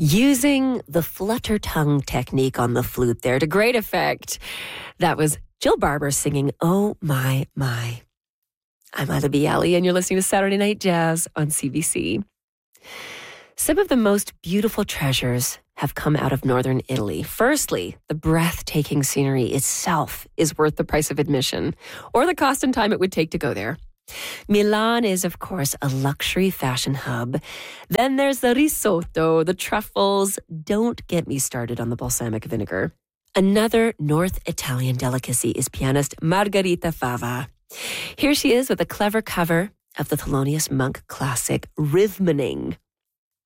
Using the flutter tongue technique on the flute there to great effect. That was Jill Barber singing Oh My My. I'm Ida Bialy, and you're listening to Saturday Night Jazz on CBC. Some of the most beautiful treasures have come out of northern Italy. Firstly, the breathtaking scenery itself is worth the price of admission, or the cost and time it would take to go there. Milan is, of course, a luxury fashion hub. Then there's the risotto, the truffles. Don't get me started on the balsamic vinegar. Another North Italian delicacy is pianist Margherita Fava. Here she is with a clever cover of the Thelonious Monk classic, Rhythmaning.